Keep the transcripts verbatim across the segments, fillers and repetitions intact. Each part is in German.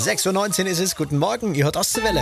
sechs Uhr neunzehn ist es. Guten Morgen, ihr hört Ostseewelle.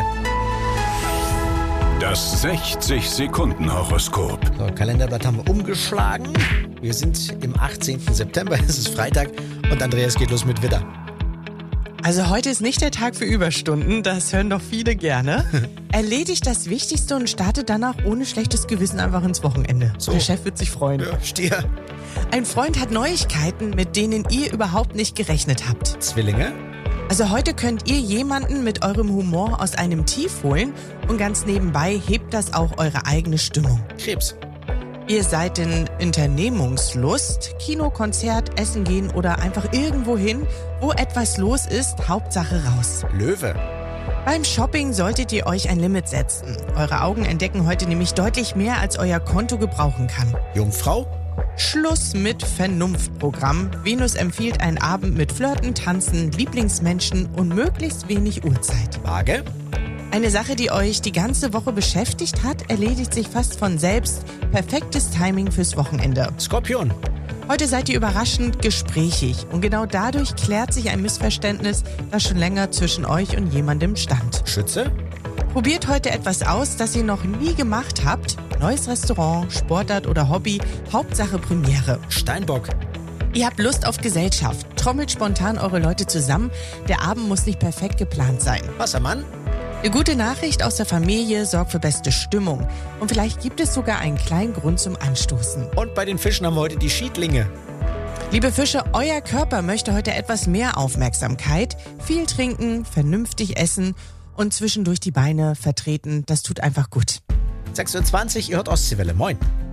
Das sechzig Sekunden Horoskop. So, Kalenderblatt haben wir umgeschlagen. Wir sind im achtzehnten September, es ist Freitag und Andreas geht los mit Widder. Also heute ist nicht der Tag für Überstunden, das hören doch viele gerne. Erledigt das Wichtigste und startet danach ohne schlechtes Gewissen einfach ins Wochenende. So. Der Chef wird sich freuen. Ja, Stier. Ein Freund hat Neuigkeiten, mit denen ihr überhaupt nicht gerechnet habt. Zwillinge. Also heute könnt ihr jemanden mit eurem Humor aus einem Tief holen und ganz nebenbei hebt das auch eure eigene Stimmung. Krebs. Ihr seid in Unternehmungslust, Kino, Konzert, Essen gehen oder einfach irgendwo hin, wo etwas los ist, Hauptsache raus. Löwe. Beim Shopping solltet ihr euch ein Limit setzen. Eure Augen entdecken heute nämlich deutlich mehr, als euer Konto gebrauchen kann. Jungfrau. Schluss mit Vernunftprogramm. Venus empfiehlt einen Abend mit Flirten, Tanzen, Lieblingsmenschen und möglichst wenig Uhrzeit. Waage. Eine Sache, die euch die ganze Woche beschäftigt hat, erledigt sich fast von selbst. Perfektes Timing fürs Wochenende. Skorpion. Heute seid ihr überraschend gesprächig und genau dadurch klärt sich ein Missverständnis, das schon länger zwischen euch und jemandem stand. Schütze. Probiert heute etwas aus, das ihr noch nie gemacht habt. Neues Restaurant, Sportart oder Hobby, Hauptsache Premiere. Steinbock. Ihr habt Lust auf Gesellschaft. Trommelt spontan eure Leute zusammen. Der Abend muss nicht perfekt geplant sein. Wassermann. Eine gute Nachricht aus der Familie sorgt für beste Stimmung. Und vielleicht gibt es sogar einen kleinen Grund zum Anstoßen. Und bei den Fischen haben wir heute die Schiedlinge. Liebe Fische, euer Körper möchte heute etwas mehr Aufmerksamkeit. Viel trinken, vernünftig essen und zwischendurch die Beine vertreten. Das tut einfach gut. sechs Uhr zwanzig, ihr hört Ostseewelle. Moin.